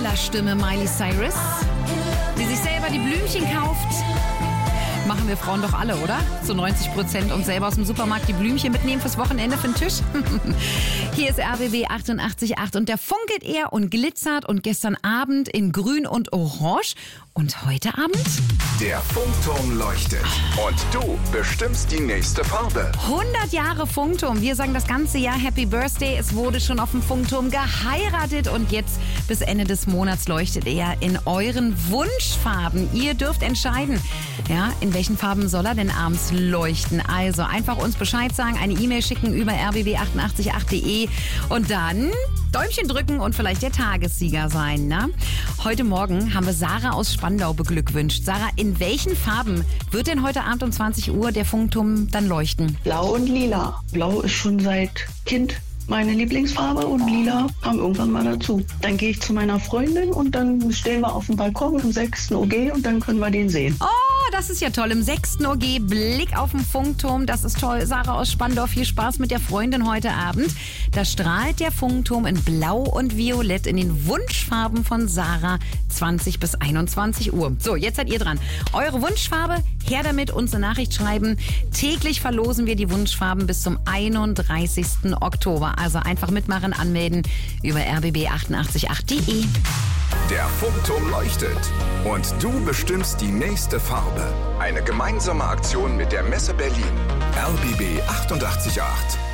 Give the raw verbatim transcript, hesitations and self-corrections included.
Killer-Stimme Miley Cyrus, die sich selber die Blümchen kauft. Machen wir Frauen doch alle, oder? Zu neunzig Prozent und selber aus dem Supermarkt die Blümchen mitnehmen fürs Wochenende für den Tisch. Hier ist R B B achtundachtzig Komma acht und der funkelt er und glitzert und gestern Abend in Grün und Orange und heute Abend? Der Funkturm leuchtet und du bestimmst die nächste Farbe. hundert Jahre Funkturm. Wir sagen das ganze Jahr Happy Birthday. Es wurde schon auf dem Funkturm geheiratet und jetzt bis Ende des Monats leuchtet er in euren Wunschfarben. Ihr dürft entscheiden, ja, in welchen Farben soll er denn abends leuchten. Also einfach uns Bescheid sagen, eine E-Mail schicken über r b b achtundachtzig Komma acht punkt de und dann Däumchen drücken und vielleicht der Tagessieger sein. Ne? Heute Morgen haben wir Sarah aus Spandau beglückwünscht. Sarah, in welchen Farben wird denn heute Abend um zwanzig Uhr der Funkturm dann leuchten? Blau und lila. Blau ist schon seit Kind meine Lieblingsfarbe und lila kam irgendwann mal dazu. Dann gehe ich zu meiner Freundin und dann stehen wir auf dem Balkon im sechsten O G und dann können wir den sehen. Oh, das ist ja toll. Im sechsten O G Blick auf den Funkturm. Das ist toll. Sarah aus Spandau, viel Spaß mit der Freundin heute Abend. Da strahlt der Funkturm in Blau und Violett in den Wunschfarben von Sarah zwanzig bis einundzwanzig Uhr. So, jetzt seid ihr dran. Eure Wunschfarbe, her damit, uns eine Nachricht schreiben. Täglich verlosen wir die Wunschfarben bis zum einunddreißigsten Oktober. Also einfach mitmachen, anmelden über r b b achtundachtzig Komma acht punkt de. Der Funkturm leuchtet und du bestimmst die nächste Farbe. Eine gemeinsame Aktion mit der Messe Berlin. R B B achtundachtzig Komma acht.